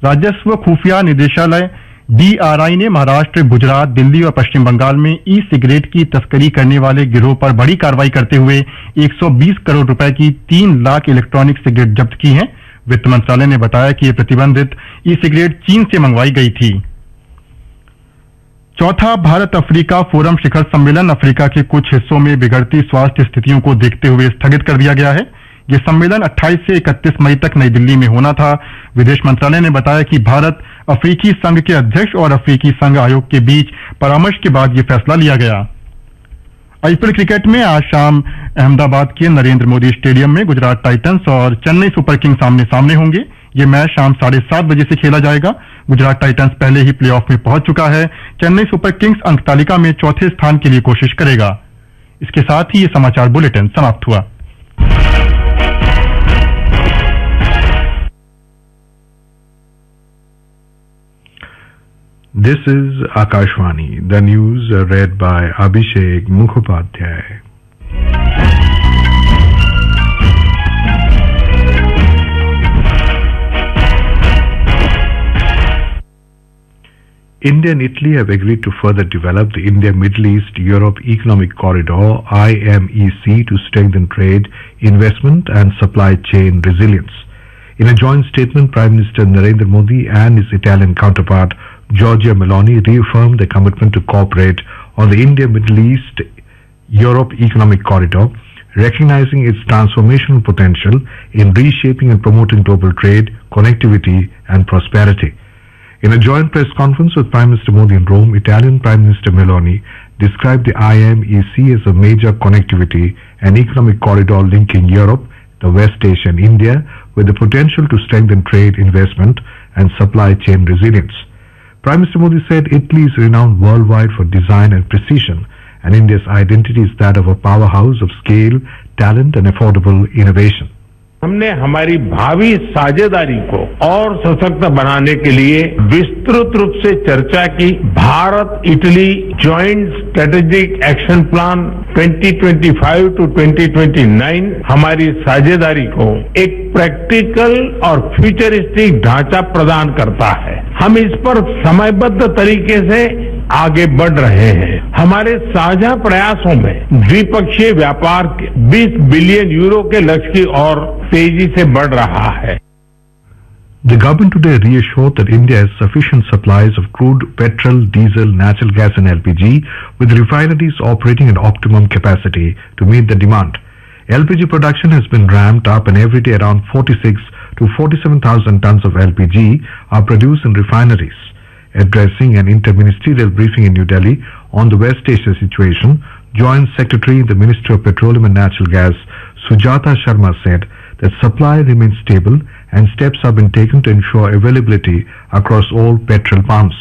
राजस्व खुफिया निदेशालय DRI ने महाराष्ट्र, गुजरात, दिल्ली और पश्चिम बंगाल में ई सिगरेट की तस्करी करने वाले गिरोह पर बड़ी कार्रवाई करते हुए 120 करोड़ रुपए की 3 लाख इलेक्ट्रॉनिक सिगरेट जब्त की हैं। वित्त मंत्रालय ने बताया कि ये प्रतिबंधित ई सिगरेट चीन से मंगवाई गई थी। चौथा भारत अफ्रीका फोरम शिखर सम्मेलन अफ्रीका के कुछ हिस्सों में बिगड़ती स्वास्थ्य स्थितियों को देखते हुए स्थगित कर दिया गया है। यह सम्मेलन 28 से 31 मई तक नई दिल्ली में होना था। विदेश मंत्रालय ने बताया कि भारत अफ्रीकी संघ के अध्यक्ष और अफ्रीकी संघ आयोग के बीच परामर्श के बाद यह फैसला लिया गया। IPL क्रिकेट में आज शाम अहमदाबाद के नरेंद्र मोदी स्टेडियम में गुजरात टाइटंस और चेन्नई सुपर किंग्स आमने सामने होंगे। यह मैच शाम 7:30 बजे से खेला जाएगा। गुजरात टाइटंस पहले ही प्लेऑफ में पहुंच चुका है। चेन्नई सुपर किंग्स अंक तालिका में चौथे स्थान के लिए कोशिश करेगा। इसके साथ ही ये समाचार बुलेटिन समाप्त हुआ। This is Akashvani. The news read by Abhishek Mukhopadhyay. India and Italy have agreed to further develop the India-Middle East-Europe Economic Corridor (IMEC) to strengthen trade, investment and supply chain resilience. In a joint statement, Prime Minister Narendra Modi and his Italian counterpart Giorgia Meloni reaffirmed their commitment to cooperate on the India-Middle East-Europe Economic Corridor, recognizing its transformational potential in reshaping and promoting global trade, connectivity and prosperity. In a joint press conference with Prime Minister Modi in Rome, Italian Prime Minister Meloni described the IMEC as a major connectivity and economic corridor linking Europe, the West Asia and India with the potential to strengthen trade, investment and supply chain resilience. Prime Minister Modi said Italy is renowned worldwide for design and precision, and India's identity is that of a powerhouse of scale, talent and affordable innovation. हमने हमारी भावी साझेदारी को और सशक्त बनाने के लिए विस्तृत रूप से चर्चा की। Bharat Italy joint strategic action plan 2025 to 2029 हमारी साझेदारी को एक प्रैक्टिकल और फ्यूचरिस्टिक ढांचा प्रदान करता है। हम इस पर समयबद्ध तरीके से आगे बढ़ रहे हैं। हमारे साझा प्रयासों में द्विपक्षीय व्यापार के 20 बिलियन यूरो के लक्ष्य की ओर तेजी से बढ़ रहा है। The government today reassured that India has sufficient supplies of crude, petrol, diesel, natural gas and LPG, with refineries operating at optimum capacity to meet the demand. LPG production has been ramped up and every day around 46 to 47,000 tons of LPG are produced in refineries. Addressing an interministerial briefing in New Delhi on the West Asia situation, Joint Secretary in the Ministry of Petroleum and Natural Gas, Sujata Sharma said that supply remains stable and steps have been taken to ensure availability across all petrol pumps.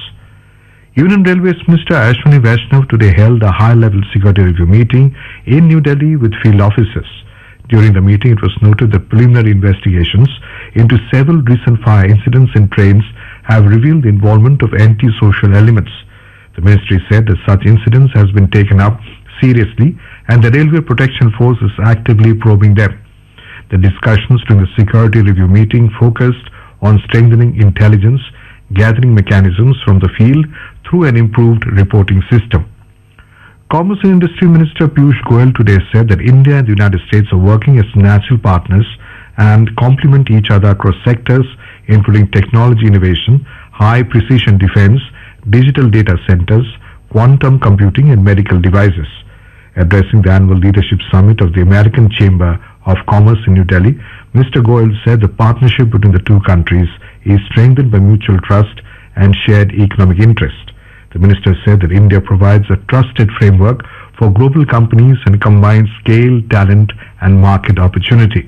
Union Railways Minister Ashwini Vaishnav today held a high-level security review meeting in New Delhi with field officers. During the meeting, it was noted that preliminary investigations into several recent fire incidents in trains have revealed the involvement of anti-social elements. The ministry said that such incidents has been taken up seriously and the Railway Protection Force is actively probing them. The discussions during the security review meeting focused on strengthening intelligence, gathering mechanisms from the field through an improved reporting system. Commerce and Industry Minister Piyush Goyal today said that India and the United States are working as natural partners and complement each other across sectors including technology innovation, high precision defense, digital data centers, quantum computing and medical devices. Addressing the annual leadership summit of the American Chamber of Commerce in New Delhi, Mr. Goyal said the partnership between the two countries is strengthened by mutual trust and shared economic interest. The minister said that India provides a trusted framework for global companies and combines scale, talent and market opportunity.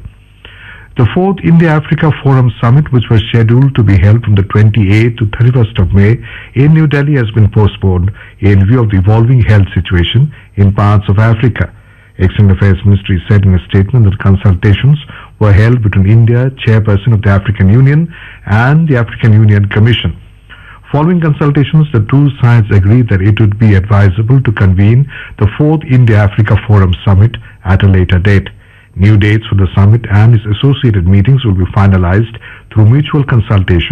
The 4th India-Africa Forum Summit, which was scheduled to be held from the 28th to 31st of May in New Delhi, has been postponed in view of the evolving health situation in parts of Africa. External Affairs Ministry said in a statement that consultations were held between India, chairperson of the African Union, and the African Union Commission. Following consultations, the two sides agreed that it would be advisable to convene the 4th India-Africa Forum Summit at a later date. New dates for the summit and its associated meetings will be finalized through mutual consultation